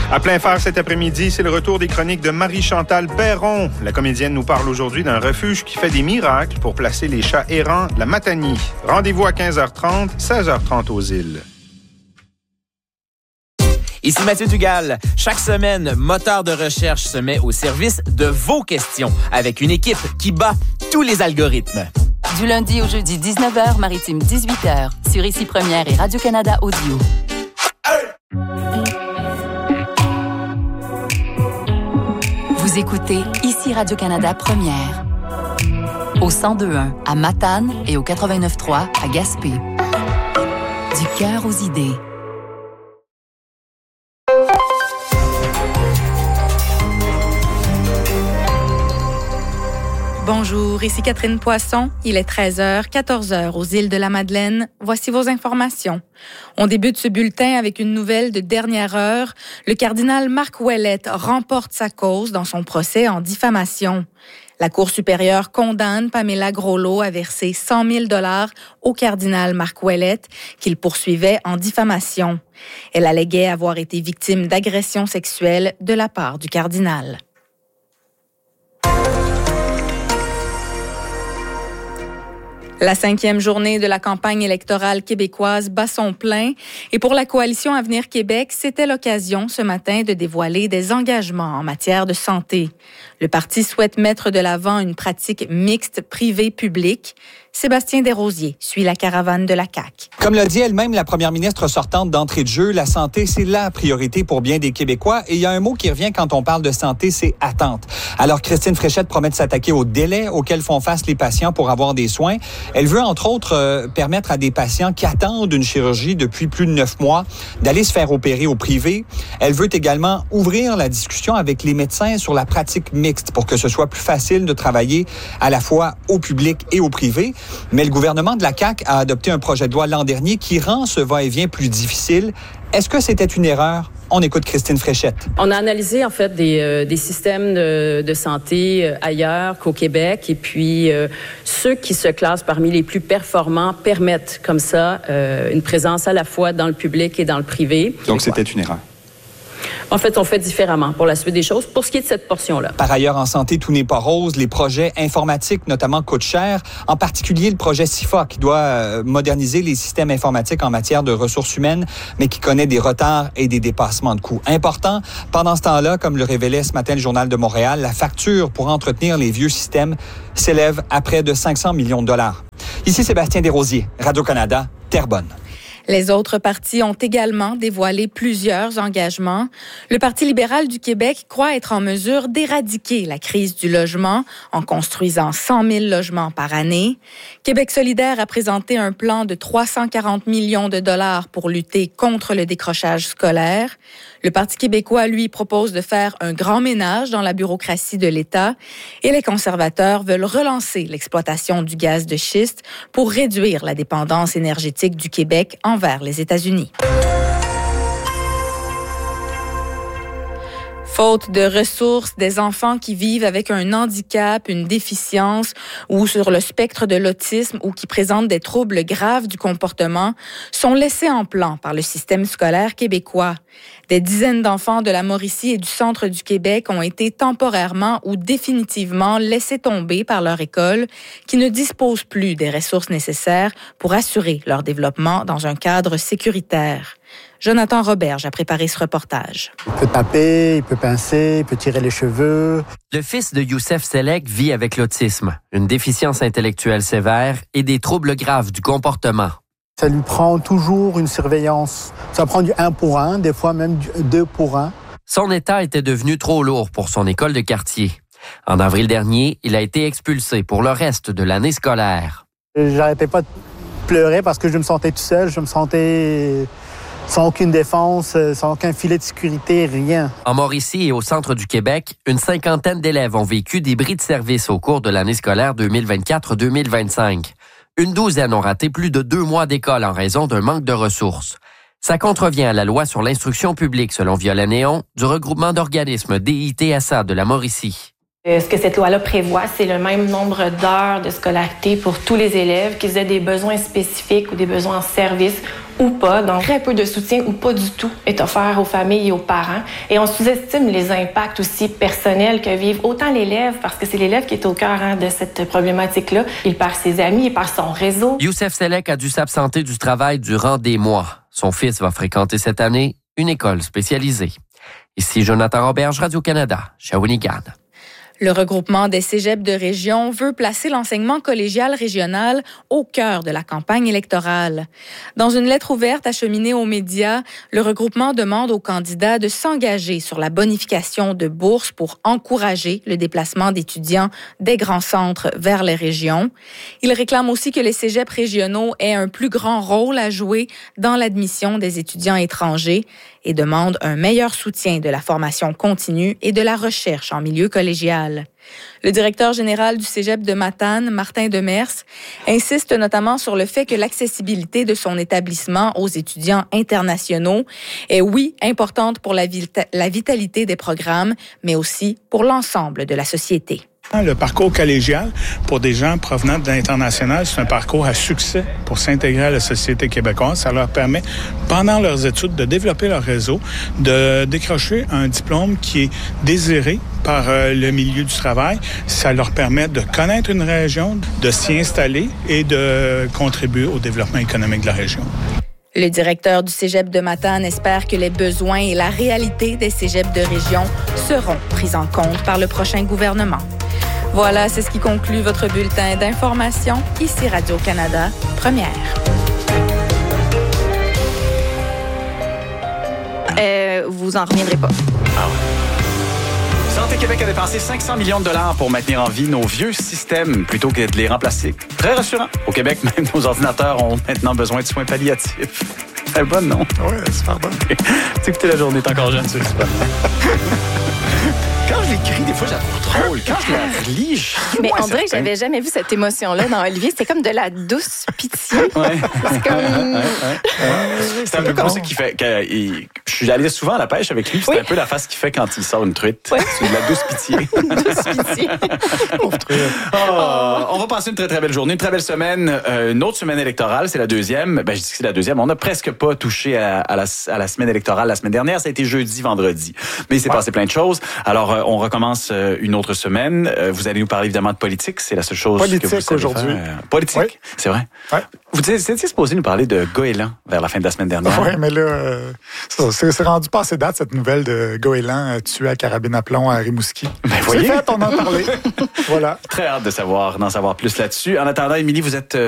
À plein phare cet après-midi, c'est le retour des chroniques de Marie-Chantal Perron. La comédienne nous parle aujourd'hui d'un refuge qui fait des miracles pour placer les chats errants de la Matanie. Rendez-vous à 15h30, 16h30 aux îles. Ici Mathieu Dugal. Chaque semaine, Moteur de recherche se met au service de vos questions avec une équipe qui bat tous les algorithmes. Du lundi au jeudi, 19h, Maritime 18h, sur Ici Première et Radio-Canada Audio. Vous écoutez Ici Radio-Canada Première. Au 102.1 à Matane et au 89.3 à Gaspé. Du cœur aux idées. Bonjour, ici Catherine Poisson. Il est 13h, 14h aux îles de la Madeleine. Voici vos informations. On débute ce bulletin avec une nouvelle de dernière heure. Le cardinal Marc Ouellette remporte sa cause dans son procès en diffamation. La Cour supérieure condamne Pamela Groslo à verser 100 000 $ au cardinal Marc Ouellette, qu'il poursuivait en diffamation. Elle alléguait avoir été victime d'agressions sexuelles de la part du cardinal. La 5e journée de la campagne électorale québécoise bat son plein et pour la Coalition Avenir Québec, c'était l'occasion ce matin de dévoiler des engagements en matière de santé. Le parti souhaite mettre de l'avant une pratique mixte privée-publique. Sébastien Desrosiers suit la caravane de la CAQ. Comme l'a dit elle-même la première ministre sortante d'entrée de jeu, la santé, c'est la priorité pour bien des Québécois. Et il y a un mot qui revient quand on parle de santé, c'est attente. Alors, Christine Fréchette promet de s'attaquer aux délais auxquels font face les patients pour avoir des soins. Elle veut, entre autres, permettre à des patients qui attendent une chirurgie depuis plus de 9 mois d'aller se faire opérer au privé. Elle veut également ouvrir la discussion avec les médecins sur la pratique mixte pour que ce soit plus facile de travailler à la fois au public et au privé. Mais le gouvernement de la CAQ a adopté un projet de loi l'an dernier qui rend ce va-et-vient plus difficile. Est-ce que c'était une erreur? On écoute Christine Fréchette. On a analysé en fait des systèmes de santé ailleurs qu'au Québec et puis ceux qui se classent parmi les plus performants permettent comme ça une présence à la fois dans le public et dans le privé. Donc c'était une erreur. En fait, on fait différemment pour la suite des choses, pour ce qui est de cette portion-là. Par ailleurs, en santé, tout n'est pas rose. Les projets informatiques, notamment, coûtent cher. En particulier, le projet SIFA, qui doit moderniser les systèmes informatiques en matière de ressources humaines, mais qui connaît des retards et des dépassements de coûts importants. Pendant ce temps-là, comme le révélait ce matin le Journal de Montréal, la facture pour entretenir les vieux systèmes s'élève à près de 500 millions de $. Ici Sébastien Desrosiers, Radio-Canada, Terrebonne. Les autres partis ont également dévoilé plusieurs engagements. Le Parti libéral du Québec croit être en mesure d'éradiquer la crise du logement en construisant 100 000 logements par année. Québec solidaire a présenté un plan de 340 millions de $ pour lutter contre le décrochage scolaire. Le Parti québécois, lui, propose de faire un grand ménage dans la bureaucratie de l'État et les conservateurs veulent relancer l'exploitation du gaz de schiste pour réduire la dépendance énergétique du Québec envers les États-Unis. Faute de ressources, des enfants qui vivent avec un handicap, une déficience ou sur le spectre de l'autisme ou qui présentent des troubles graves du comportement sont laissés en plan par le système scolaire québécois. Des dizaines d'enfants de la Mauricie et du centre du Québec ont été temporairement ou définitivement laissés tomber par leur école qui ne dispose plus des ressources nécessaires pour assurer leur développement dans un cadre sécuritaire. Jonathan Roberge a préparé ce reportage. Il peut taper, il peut pincer, il peut tirer les cheveux. Le fils de Youssef Selek vit avec l'autisme, une déficience intellectuelle sévère et des troubles graves du comportement. Ça lui prend toujours une surveillance. Ça prend du 1 pour 1, des fois même du 2 pour 1. Son état était devenu trop lourd pour son école de quartier. En avril dernier, il a été expulsé pour le reste de l'année scolaire. J'arrêtais pas de pleurer parce que je me sentais tout seul, je me sentais sans aucune défense, sans aucun filet de sécurité, rien. En Mauricie et au centre du Québec, une 50aine d'élèves ont vécu des bris de service au cours de l'année scolaire 2024-2025. Une douzaine ont raté plus de 2 mois d'école en raison d'un manque de ressources. Ça contrevient à la loi sur l'instruction publique, selon Violet Néon, du regroupement d'organismes DITSA de la Mauricie. Ce que cette loi-là prévoit, c'est le même nombre d'heures de scolarité pour tous les élèves, qu'ils aient des besoins spécifiques ou des besoins en service ou pas. Donc, très peu de soutien ou pas du tout est offert aux familles et aux parents. Et on sous-estime les impacts aussi personnels que vivent autant l'élève, parce que c'est l'élève qui est au cœur de cette problématique-là. Il perd ses amis, il perd son réseau. Youssef Selek a dû s'absenter du travail durant des mois. Son fils va fréquenter cette année une école spécialisée. Ici Jonathan Roberge, Radio-Canada, Shawinigan. Le regroupement des cégeps de région veut placer l'enseignement collégial régional au cœur de la campagne électorale. Dans une lettre ouverte acheminée aux médias, le regroupement demande aux candidats de s'engager sur la bonification de bourses pour encourager le déplacement d'étudiants des grands centres vers les régions. Il réclame aussi que les cégeps régionaux aient un plus grand rôle à jouer dans l'admission des étudiants étrangers et demande un meilleur soutien de la formation continue et de la recherche en milieu collégial. Le directeur général du cégep de Matane, Martin Demers, insiste notamment sur le fait que l'accessibilité de son établissement aux étudiants internationaux est, oui, importante pour la vitalité des programmes, mais aussi pour l'ensemble de la société. Le parcours collégial, pour des gens provenant de l'international, c'est un parcours à succès pour s'intégrer à la société québécoise. Ça leur permet, pendant leurs études, de développer leur réseau, de décrocher un diplôme qui est désiré par le milieu du travail. Ça leur permet de connaître une région, de s'y installer et de contribuer au développement économique de la région. Le directeur du cégep de Matane espère que les besoins et la réalité des cégeps de région seront pris en compte par le prochain gouvernement. Voilà, c'est ce qui conclut votre bulletin d'information. Ici Radio-Canada, Première. Vous en reviendrez pas. Ah ouais. Santé Québec a dépensé 500 millions de dollars pour maintenir en vie nos vieux systèmes plutôt que de les remplacer. Très rassurant. Au Québec, même nos ordinateurs ont maintenant besoin de soins palliatifs. C'est bonne, non? Oui, super bonne. Écoutez, la journée est encore jeune, c'est super. Quand je l'écris, des fois, je la trouve drôle. Quand je la relis, mais on dirait que j'avais jamais vu cette émotion-là dans Olivier. C'est comme de la douce pitié. Ouais. C'est comme... C'est un peu comme ça qu'il fait. Je suis allé souvent à la pêche avec lui. C'est un peu la face qu'il fait quand il sort une truite. Ouais. C'est de la douce pitié. Douce pitié. On va passer une très, très belle journée, une très belle semaine. Une autre semaine électorale, c'est la deuxième. Ben, je dis que c'est la deuxième. On n'a presque pas touché à la semaine électorale la semaine dernière. Ça a été jeudi, vendredi. Mais il s'est passé plein de choses. Alors, on recommence une autre semaine. Vous allez nous parler évidemment de politique. C'est la seule chose que vous savez aujourd'hui. Politique, oui. C'est vrai. Ouais. Vous étiez supposé nous parler de Goéland vers la fin de la semaine dernière. Oui, mais là, c'est rendu passé date, cette nouvelle de Goéland tué à carabine à plomb à Rimouski. Ben, c'est fait, on en a parlé. Voilà. Très hâte d'en savoir plus là-dessus. En attendant, Émilie, vous êtes